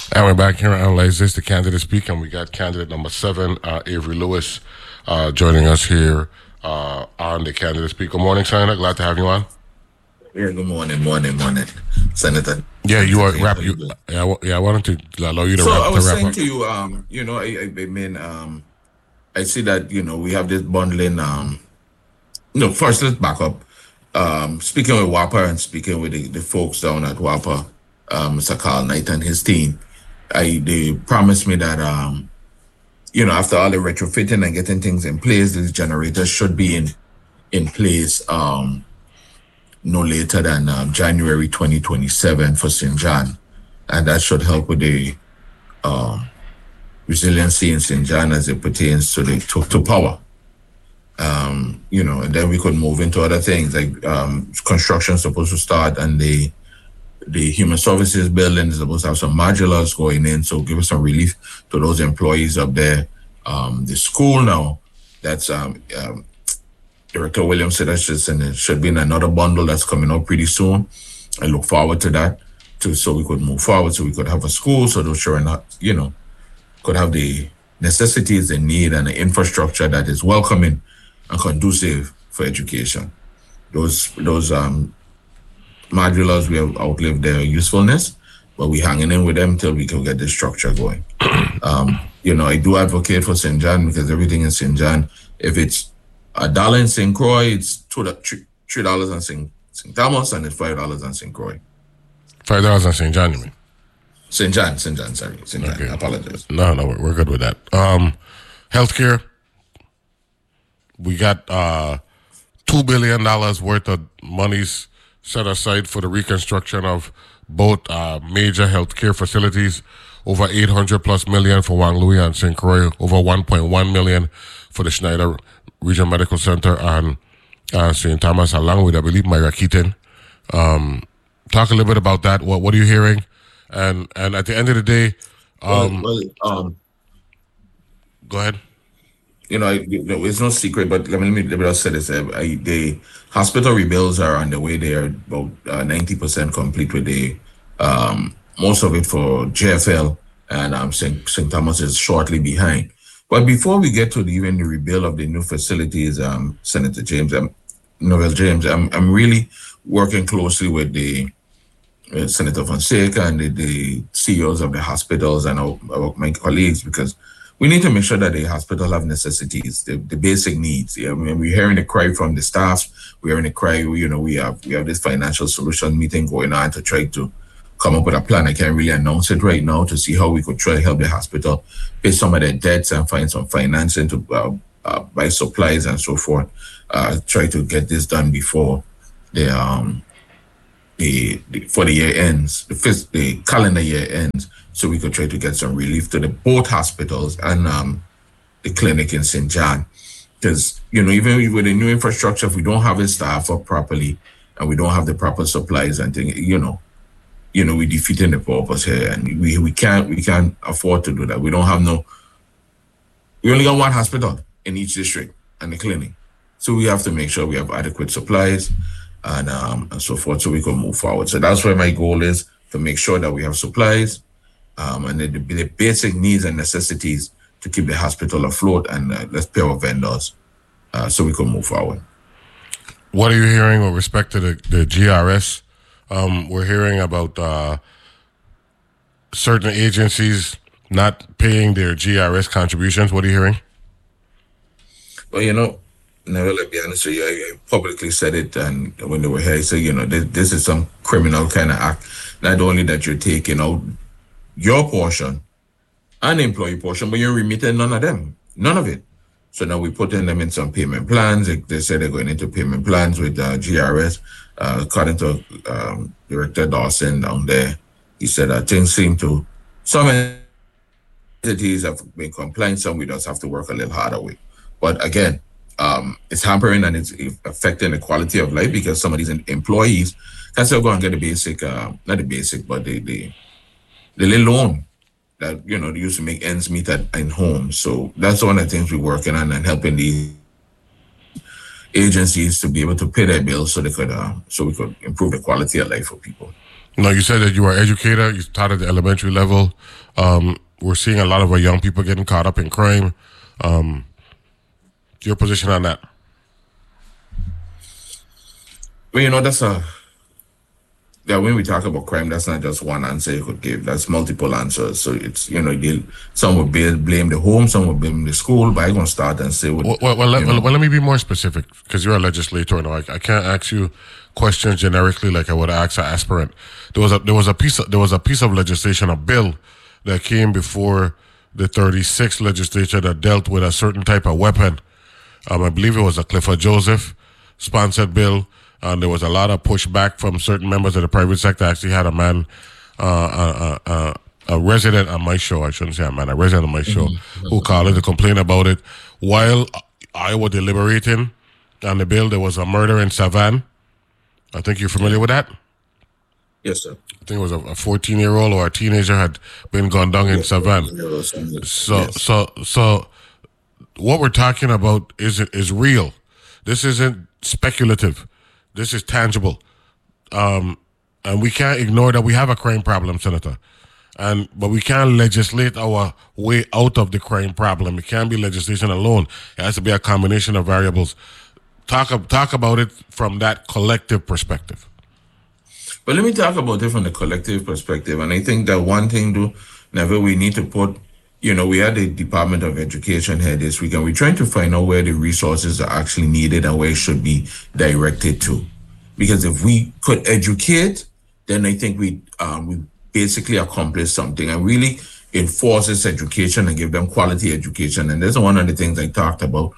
And we're back here on Analyze This, the candidate speak, and we got candidate number 7, Avery Lewis, joining us here on the candidate speak. Good morning, Senator. Glad to have you on. Yeah, good morning, Senator. Yeah, you Senator are James, wrap. how You, you doing? yeah, I wanted to allow you to So I was wrap saying up. to you, I see that we have this bundling. No, first let's back up. Speaking with WAPA and speaking with the folks down at WAPA, Mr. Carl Knight and his team, they promised me that after all the retrofitting and getting things in place, this generator should be in place no later than January 2027 for St. John. And that should help with the resiliency in St. John as it pertains to to power. And then we could move into other things like construction supposed to start, and the human services building is supposed to have some modulars going in, so give us some relief to those employees up there. The school now, that's Director Williams said that should be in another bundle that's coming up pretty soon. I look forward to that so we could move forward, so we could have a school, so those children, could have the necessities they need and the infrastructure that is welcoming and conducive for education. Those modulars, we have outlived their usefulness, but we're hanging in with them till we can get the structure going. I do advocate for St. John because everything in St. John, if it's $1 in St. Croix, it's $3 in St. Thomas, and it's $5 in St. Croix. $5 in St. John, you mean? St. John, St. John. Okay. I apologize. No, we're good with that. Healthcare. We got $2 billion worth of monies set aside for the reconstruction of both major healthcare facilities. Over 800 plus million for Wang Louis and St. Croix. Over 1.1 million for the Schneider Regional Medical Center and St. Thomas, along with, I believe, Myra Keaton. Talk a little bit about that. What are you hearing? And at the end of the day, go ahead. It's no secret, but let me just say this. The hospital rebuilds are on the way. They are about 90% complete with the most of it for JFL, and St. Thomas is shortly behind. But before we get to even the rebuild of the new facilities, Senator James, Novell James, I'm really working closely with the Senator Fonseca and the CEOs of the hospitals and my colleagues, because we need to make sure that the hospital have necessities, the basic needs. I mean, we're hearing the cry from the staff. We're hearing the cry. We have this financial solution meeting going on to try to come up with a plan. I can't really announce it right now, to see how we could try to help the hospital pay some of their debts and find some financing to buy supplies and so forth. Try to get this done before the year ends, the calendar year ends, so we could try to get some relief to both hospitals and the clinic in St. John. Because even with the new infrastructure, if we don't have it staffed up properly and we don't have the proper supplies and things, we're defeating the purpose here, and we can't afford to do that. We only got one hospital in each district and the clinic, so we have to make sure we have adequate supplies and so forth, so we can move forward. So that's where my goal is, to make sure that we have supplies and the basic needs and necessities to keep the hospital afloat, and let's pay our vendors so we can move forward. What are you hearing with respect to the GRS? We're hearing about certain agencies not paying their GRS contributions. What are you hearing? Well, never, let me be honest with you, I publicly said it, and when they were here, I said, this is some criminal kind of act. Not only that you're taking out your portion and employee portion, but you're remitting none of it. So now we're putting them in some payment plans. They said they're going into payment plans with GRS. According to Director Dawson down there, he said that things seem to, some entities have been compliant, some we just have to work a little harder with. But again, it's hampering and it's affecting the quality of life, because some of these employees can still go and get the basic, not the basic, but the little loan that, they used to make ends meet in home. So that's one of the things we're working on, and helping the agencies to be able to pay their bills so they could, so we could improve the quality of life for people. No, you said that you are an educator. You taught at the elementary level. We're seeing a lot of our young people getting caught up in crime. Your position on that? Well, you know, when we talk about crime, that's not just one answer you could give. That's multiple answers. So it's, you know, some will blame the home, some will blame the school, but I'm going to start and say... let me be more specific, because you're a legislator. No, I can't ask you questions generically like I would ask an aspirant. There was a piece of legislation, a bill that came before the 36th legislature that dealt with a certain type of weapon. I believe it was a Clifford Joseph sponsored bill. There was a lot of pushback from certain members of the private sector. I actually had a man, a resident on my show, I shouldn't say a man, a resident on my show, who called in to complain about it. While I was deliberating on the bill, there was a murder in Savannah. I think you're familiar with that? Yes, sir. I think it was a 14-year-old or a teenager had been gunned down in Savannah. So what we're talking about is real. This isn't speculative. This is tangible. And we can't ignore that we have a crime problem, Senator. But we can't legislate our way out of the crime problem. It can't be legislation alone. It has to be a combination of variables. Talk about it from that collective perspective. But let me talk about it from the collective perspective. And I think that one thing, Neville, we need to put, you know, we had the Department of Education here this week, and we're trying to find out where the resources are actually needed and where it should be directed to. Because if we could educate, then I think we basically accomplish something and really enforce this education and give them quality education. And that's one of the things I talked about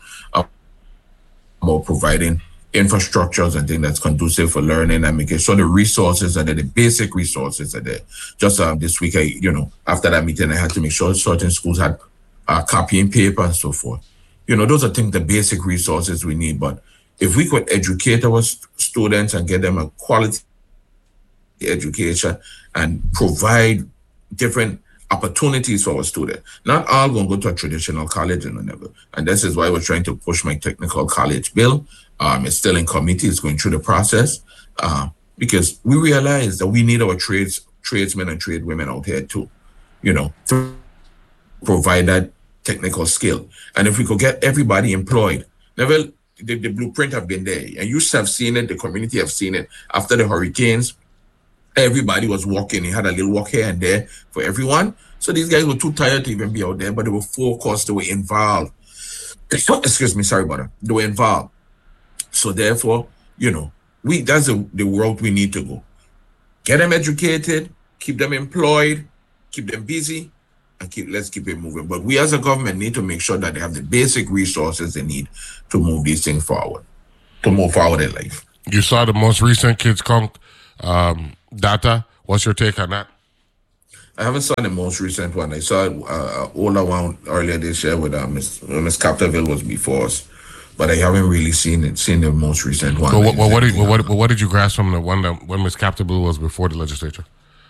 providing infrastructures and things that's conducive for learning and making sure the resources are there, the basic resources are there. Just this week, after that meeting, I had to make sure certain schools had copying paper and so forth. You know, those are things, the basic resources we need. But if we could educate our students and get them a quality education and provide different opportunities for our students, not all going to go to a traditional college in Neville. And this is why we're trying to push my technical college bill. It's still in committee, it's going through the process, because we realize that we need our tradesmen and tradeswomen out here too, you know, to provide that technical skill. And if we could get everybody employed, Neville, the blueprint have been there, and you have seen it, the community have seen it. After the hurricanes, everybody was walking. They had a little walk here and there for everyone. So these guys were too tired to even be out there, but they were focused, they were involved. Excuse me, sorry about that. They were involved. So therefore, you know, that's the route we need to go. Get them educated, keep them employed, keep them busy, and let's keep it moving. But we as a government need to make sure that they have the basic resources they need to move these things forward, to move forward in life. You saw the most recent Kids Count data. What's your take on that? I haven't saw the most recent one. I saw older one earlier this year with Miss Capterville was before us, but I haven't really seen the most recent one. What did you grasp from the one that when Miss Capterville was before the legislature?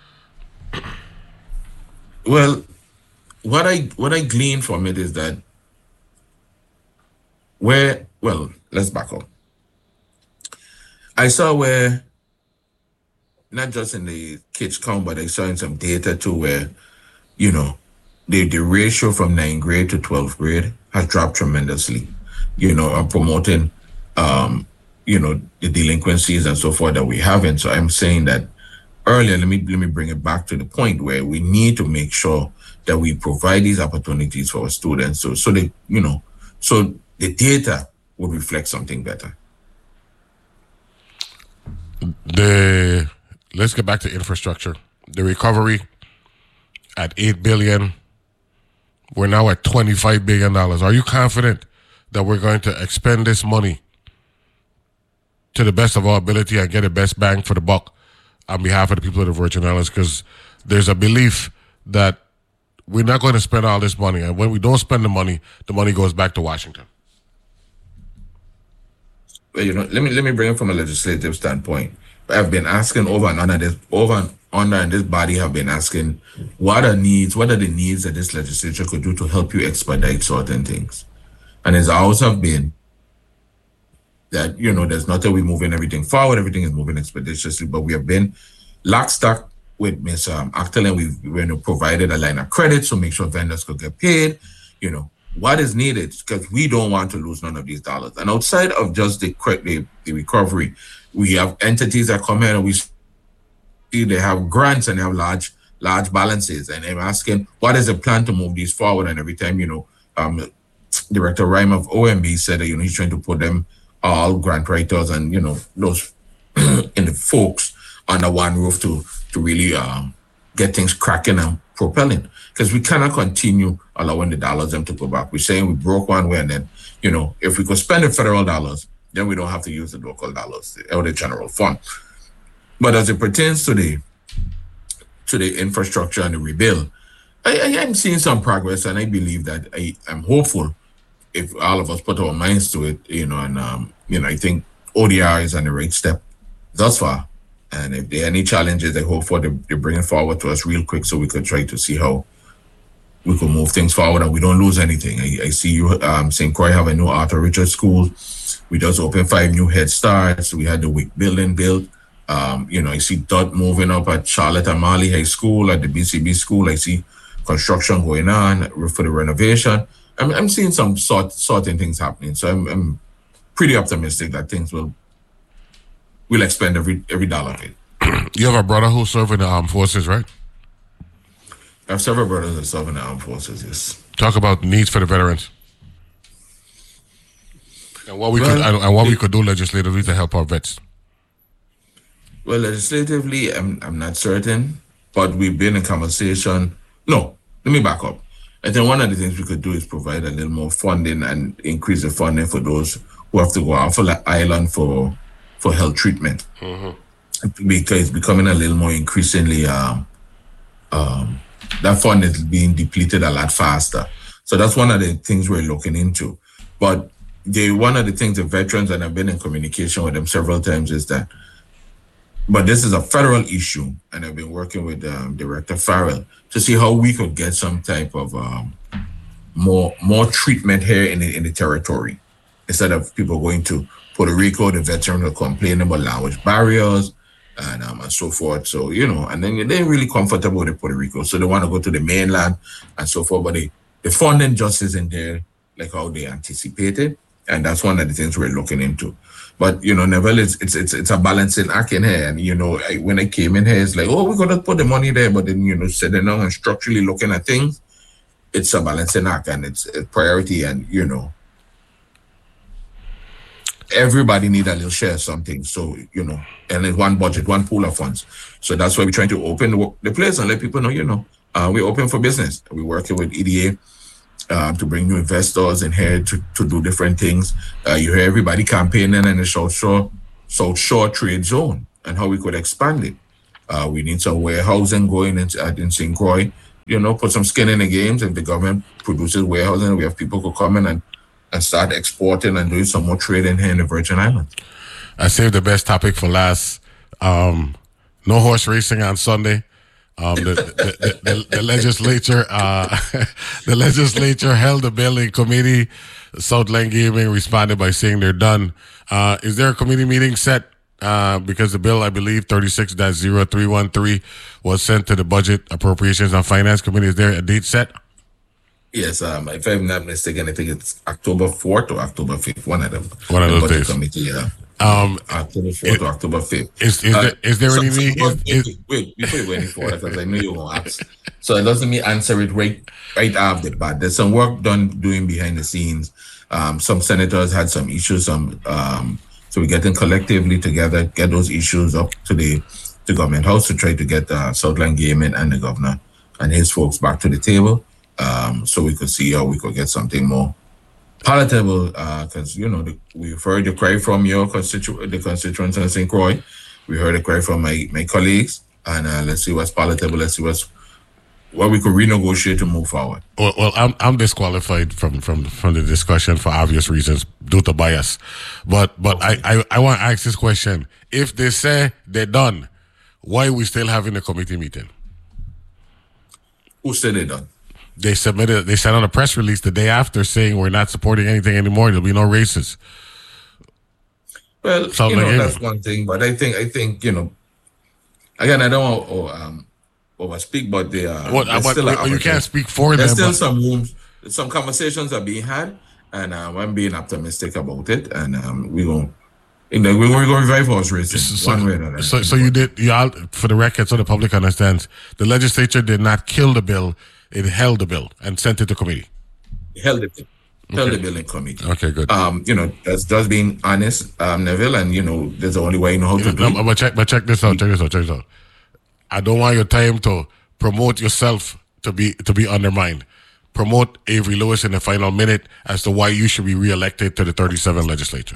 Well, what I gleaned from it is that let's back up. I saw where, not just in the kids count, but I saw in some data too where, you know, the ratio from 9th grade to 12th grade has dropped tremendously, you know, and promoting, you know, the delinquencies and so forth that we have. And so I'm saying that earlier, let me bring it back to the point where we need to make sure that we provide these opportunities for our students. So they, you know, so the data will reflect something better. Let's get back to infrastructure. The recovery at $8 billion. We're now at $25 billion. Are you confident that we're going to expend this money to the best of our ability and get the best bang for the buck on behalf of the people of the Virgin Islands? Because there's a belief that we're not going to spend all this money, and when we don't spend the money goes back to Washington. Well, you know, let me bring it from a legislative standpoint. I've been asking over and under, and this body have been asking, what are the needs that this legislature could do to help you expedite certain things? And it's always have been that, you know, there's not that we're moving everything forward, everything is moving expeditiously, but we have been lock stock with Ms. Akhtal, we provided a line of credit to make sure vendors could get paid. What is needed, because we don't want to lose none of these dollars. And outside of just the recovery, we have entities that come in and we see they have grants and they have large balances. And I'm asking, what is the plan to move these forward? And every time, Director Rhyme of OMB said that, he's trying to put them all grant writers and, those in the folks under one roof to really get things cracking and propelling. Because we cannot continue allowing the dollars them to go back. We're saying we broke one way, and then, if we could spend the federal dollars, then we don't have to use the local dollars or the general fund. But as it pertains to the infrastructure and the rebuild, I am seeing some progress, and I believe that I'm hopeful if all of us put our minds to it, I think ODR is on the right step thus far. And if there are any challenges, I hope they bring it forward to us real quick so we could try to see how we could move things forward and we don't lose anything. I see you, St. Croix have a new Arthur Richards School. We just opened 5 new Head Starts. We had the WIC building built. I see DOT moving up at Charlotte Amalie High School, at the BCB school. I see construction going on for the renovation. I'm seeing some sorting things happening. So I'm pretty optimistic that things will expend every dollar of it. You have a brother who served in the armed forces, right? I have several brothers that serve in the armed forces, yes. Talk about needs for the veterans. And what we could do legislatively to help our vets. Well, legislatively, I'm not certain, but we've been in conversation. No, let me back up. I think one of the things we could do is provide a little more funding and increase the funding for those who have to go off of the island for health treatment. Mm-hmm. Because it's becoming a little more increasingly, that fund is being depleted a lot faster. So that's one of the things we're looking into. But one of the things the veterans, and I've been in communication with them several times, is that, but this is a federal issue, and I've been working with Director Farrell to see how we could get some type of more treatment here in the territory, instead of people going to Puerto Rico. The veterans are complaining about language barriers and so forth. So, and then they're really comfortable with Puerto Rico, so they want to go to the mainland and so forth. But the funding just isn't there like how they anticipated, and that's one of the things we're looking into. But Neville, it's a balancing act in here. And when I came in here, it's like, oh, we're gonna put the money there, but then sitting down and structurally looking at things, it's a balancing act, and it's a priority, and everybody need a little share of something. So and in one budget, one pool of funds. So that's why we're trying to open the place and let people know, we're open for business. We're working with EDA. To bring new investors in here to do different things. You hear everybody campaigning in the South Shore trade zone and how we could expand it. We need some warehousing going in St. Croix. Put some skin in the games. If the government produces warehousing, we have people who come in and start exporting and doing some more trading here in the Virgin Islands. I saved the best topic for last. No horse racing on Sunday. The legislature, the legislature held a billing committee. Southland Gaming responded by saying they're done. Is there a committee meeting set? Because the bill, I believe, 36-0313 was sent to the Budget, Appropriations, and Finance Committee. Is there a date set? Yes, if I'm not mistaken, I think it's October 4th or October 5th, one of them. One of those days. Committee, yeah. October 4th or October 5th. Is there any meeting? Wait, before you go any further, because I know you won't ask. So it doesn't mean answer it right after, but there's some work doing behind the scenes. Some senators had some issues. So we're getting collectively together, get those issues up to the government house to try to get Southland Gaming and the governor and his folks back to the table, so we could see how we could get something more palatable, because we've heard the cry from your the constituents in St. Croix. We heard the cry from my colleagues, and let's see what's palatable. Let's see what we could renegotiate to move forward. Well, I'm disqualified from the discussion for obvious reasons due to bias, but I want to ask this question: if they say they're done, why are we still having a committee meeting? Who said they're done? They sent out a press release the day after saying we're not supporting anything anymore. There'll be no races. Well, that's one thing, but I think again, I don't want to overspeak, but they are. You can't speak for there's them. There's still some rooms. Some conversations are being had, and I'm being optimistic about it. And we're going to revive horse racing one way or another. So you did. For the record, so the public understands, the legislature did not kill the bill; it held the bill and sent it to committee. Held the bill in committee. Okay, good. That's just being honest, Neville, and there's the only way you know how to do it. But check this out. Check this out. I don't want your time to promote yourself to be undermined. Promote Avery Lewis in the final minute as to why you should be reelected to the 37th legislature.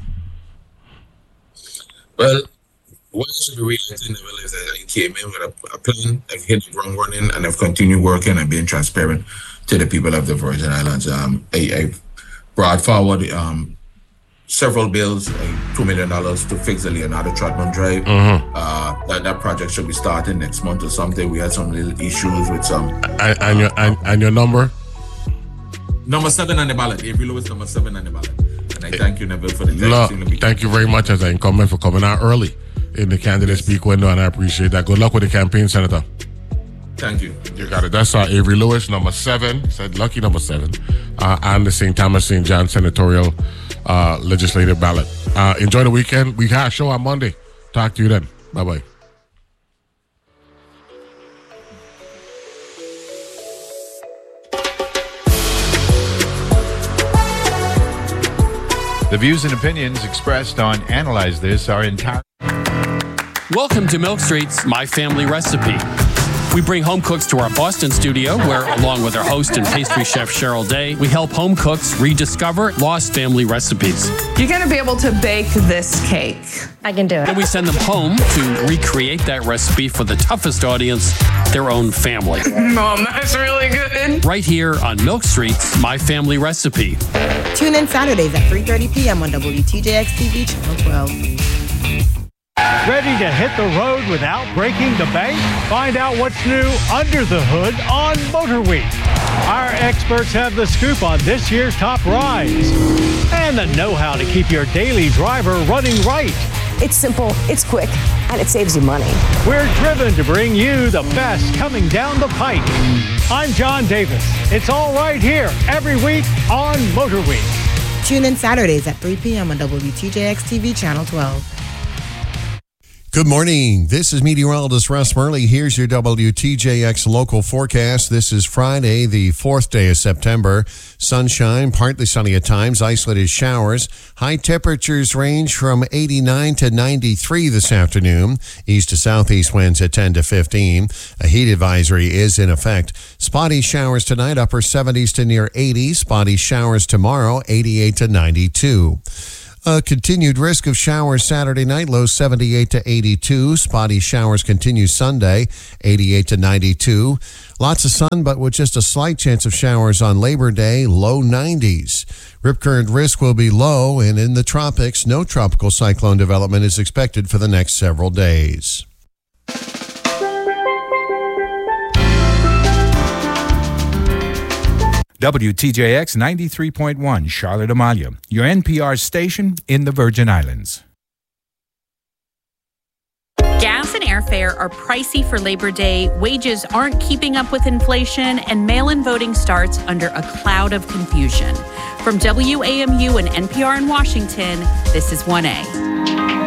Well, why I should be reelected, Neville, is that I came in with a plan. I've hit the ground running, and I've continued working and being transparent to the people of the Virgin Islands. I brought forward several bills, $2 million to fix the Leonardo Trotman Drive. That project should be starting next month or something. We had some little issues with some. And your number? Number 7 on the ballot. Avery Lewis, number 7 on the ballot. And I thank you, Neville, for the time. Thank you very much as an incumbent for coming out early in the candidate speak window, and I appreciate that. Good luck with the campaign, Senator. Thank you. You got it. That's Avery Lewis, number 7. Said lucky number 7 on the St. Thomas St. John senatorial legislative ballot. Enjoy the weekend. We got a show on Monday. Talk to you then. Bye-bye. The views and opinions expressed on Analyze This are entirely... Welcome to Milk Street's My Family Recipe. We bring home cooks to our Boston studio where, along with our host and pastry chef Cheryl Day, we help home cooks rediscover lost family recipes. You're going to be able to bake this cake. I can do it. Then we send them home to recreate that recipe for the toughest audience, their own family. Mom, that's really good. Right here on Milk Street's My Family Recipe. Tune in Saturdays at 3:30 p.m. on WTJX TV Channel 12. Ready to hit the road without breaking the bank? Find out what's new under the hood on Motor Week. Our experts have the scoop on this year's top rides and the know-how to keep your daily driver running right. It's simple, it's quick, and it saves you money. We're driven to bring you the best coming down the pike. I'm John Davis. It's all right here every week on Motor Week. Tune in Saturdays at 3 p.m. on WTJX TV Channel 12. Good morning. This is meteorologist Russ Murley. Here's your WTJX local forecast. This is Friday, the 4th day of September. Sunshine, partly sunny at times, isolated showers. High temperatures range from 89 to 93 this afternoon. East to southeast winds at 10 to 15. A heat advisory is in effect. Spotty showers tonight, upper 70s to near 80. Spotty showers tomorrow, 88 to 92. A continued risk of showers Saturday night, low 78 to 82. Spotty showers continue Sunday, 88 to 92. Lots of sun, but with just a slight chance of showers on Labor Day, low 90s. Rip current risk will be low, and in the tropics, no tropical cyclone development is expected for the next several days. WTJX 93.1 Charlotte Amalia, your NPR station in the Virgin Islands. Gas and airfare are pricey for Labor Day, wages aren't keeping up with inflation, and mail-in voting starts under a cloud of confusion. From WAMU and NPR in Washington, this is 1A.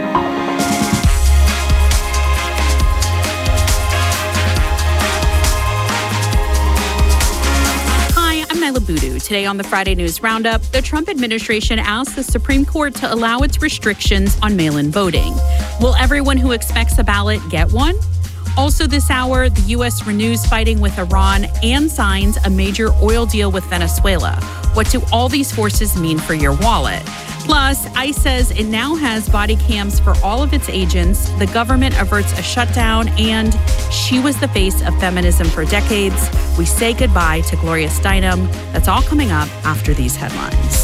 Budu. Today on the Friday News Roundup, the Trump administration asked the Supreme Court to allow its restrictions on mail-in voting. Will everyone who expects a ballot get one? Also this hour, the U.S. renews fighting with Iran and signs a major oil deal with Venezuela. What do all these forces mean for your wallet? Plus, ICE says it now has body cams for all of its agents, the government averts a shutdown, and she was the face of feminism for decades. We say goodbye to Gloria Steinem. That's all coming up after these headlines.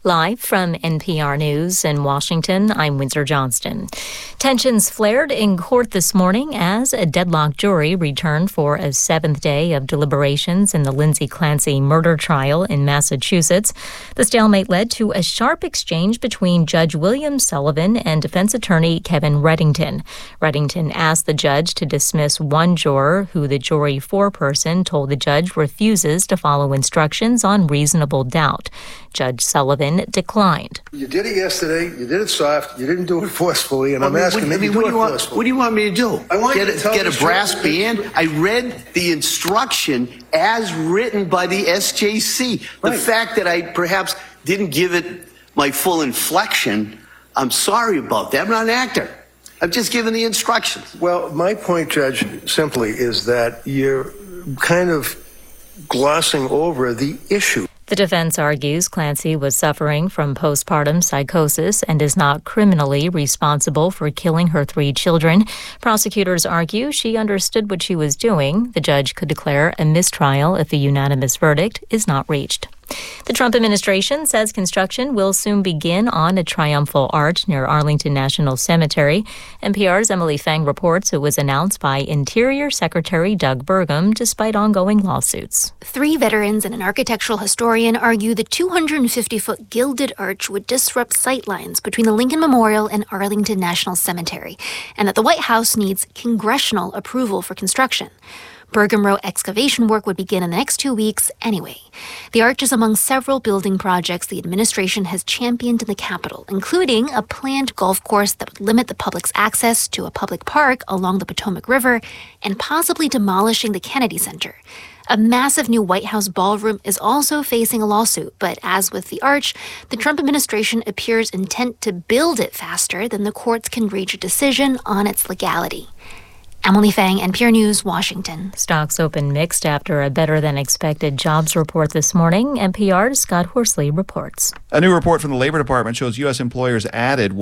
Live from NPR News in Washington, I'm Windsor Johnston. Tensions flared in court this morning as a deadlocked jury returned for a seventh day of deliberations in the Lindsay Clancy murder trial in Massachusetts. The stalemate led to a sharp exchange between Judge William Sullivan and defense attorney Kevin Reddington. Reddington asked the judge to dismiss one juror who the jury foreperson told the judge refuses to follow instructions on reasonable doubt. Judge Sullivan declined. You did it yesterday. You did it soft. You didn't do it forcefully. And I'm asking that you do it forcefully. What do you want me to do? I want you to get a brass band. I read the instruction as written by the SJC. The fact that I perhaps didn't give it my full inflection, I'm sorry about that. I'm not an actor. I'm just giving the instructions. Well, my point, Judge, simply is that you're kind of glossing over the issue. The defense argues Clancy was suffering from postpartum psychosis and is not criminally responsible for killing her 3 children. Prosecutors argue she understood what she was doing. The judge could declare a mistrial if a unanimous verdict is not reached. The Trump administration says construction will soon begin on a triumphal arch near Arlington National Cemetery. NPR's Emily Fang reports it was announced by Interior Secretary Doug Burgum despite ongoing lawsuits. 3 veterans and an architectural historian argue the 250-foot gilded arch would disrupt sightlines between the Lincoln Memorial and Arlington National Cemetery, and that the White House needs congressional approval for construction. Burgum wrote excavation work would begin in the next 2 weeks anyway. The arch is among several building projects the administration has championed in the Capitol, including a planned golf course that would limit the public's access to a public park along the Potomac River and possibly demolishing the Kennedy Center. A massive new White House ballroom is also facing a lawsuit, but as with the arch, the Trump administration appears intent to build it faster than the courts can reach a decision on its legality. Emily Fang, NPR News, Washington. Stocks opened mixed after a better-than-expected jobs report this morning. NPR's Scott Horsley reports. A new report from the Labor Department shows U.S. employers added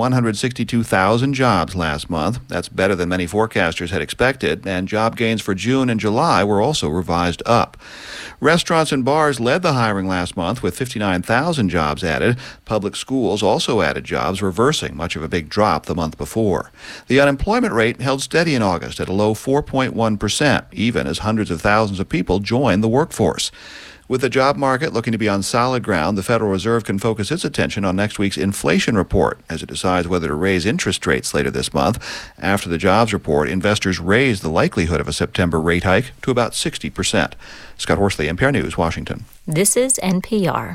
162,000 jobs last month. That's better than many forecasters had expected, and job gains for June and July were also revised up. Restaurants and bars led the hiring last month with 59,000 jobs added. Public schools also added jobs, reversing much of a big drop the month before. The unemployment rate held steady in August at a low 4.1%, even as hundreds of thousands of people joined the workforce. With the job market looking to be on solid ground, the Federal Reserve can focus its attention on next week's inflation report as it decides whether to raise interest rates later this month. After the jobs report, investors raised the likelihood of a September rate hike to about 60%. Scott Horsley, NPR News, Washington. This is NPR.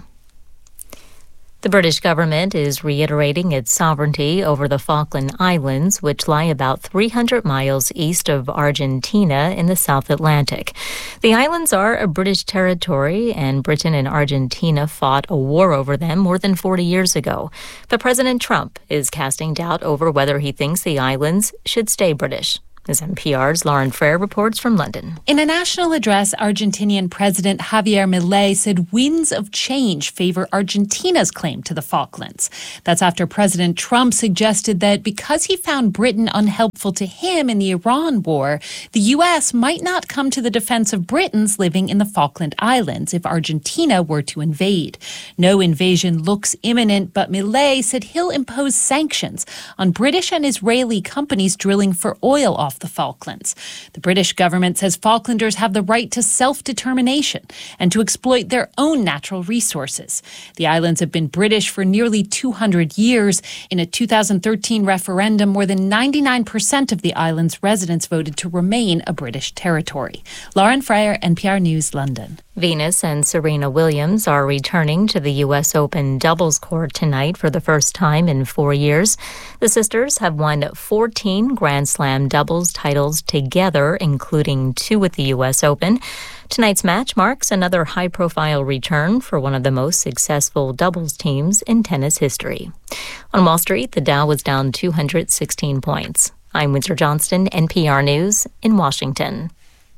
The British government is reiterating its sovereignty over the Falkland Islands, which lie about 300 miles east of Argentina in the South Atlantic. The islands are a British territory, and Britain and Argentina fought a war over them more than 40 years ago. But President Trump is casting doubt over whether he thinks the islands should stay British. As NPR's Lauren Frere reports from London. In a national address, Argentinian President Javier Milei said winds of change favor Argentina's claim to the Falklands. That's after President Trump suggested that because he found Britain unhelpful to him in the Iran war, the U.S. might not come to the defense of Britons living in the Falkland Islands if Argentina were to invade. No invasion looks imminent, but Milei said he'll impose sanctions on British and Israeli companies drilling for oil off the Falklands. The British government says Falklanders have the right to self-determination and to exploit their own natural resources. The islands have been British for nearly 200 years. In a 2013 referendum, more than 99% of the island's residents voted to remain a British territory. Lauren Frere, NPR News, London. Venus and Serena Williams are returning to the U.S. Open doubles court tonight for the first time in 4 years. The sisters have won 14 Grand Slam doubles titles together, including 2 at the U.S. Open. Tonight's match marks another high-profile return for one of the most successful doubles teams in tennis history. On Wall Street, the Dow was down 216 points. I'm Windsor Johnston, NPR News in Washington.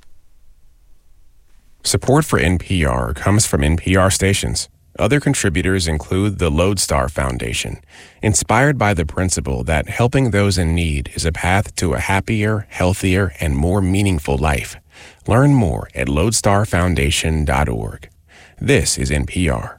Support for NPR comes from NPR stations. Other contributors include the Lodestar Foundation, inspired by the principle that helping those in need is a path to a happier, healthier, and more meaningful life. Learn more at lodestarfoundation.org. This is NPR.